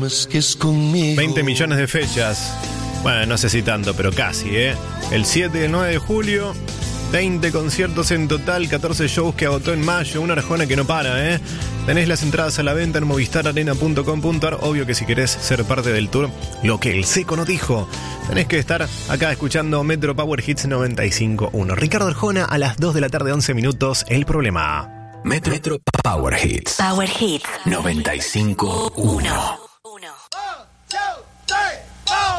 duermes que es conmigo. 20 millones de fechas. Bueno, no sé si tanto, pero casi, ¿eh? El 7 y el 9 de julio, 20 conciertos en total, 14 shows que agotó en mayo, una Arjona que no para, ¿eh? Tenés las entradas a la venta en movistararena.com.ar. Obvio que si querés ser parte del tour, lo que el seco no dijo, tenés que estar acá escuchando Metro Power Hits 95.1. Ricardo Arjona a las 2 de la tarde, 11 minutos, El Problema. Metro Power Hits. Power Hits 95.1.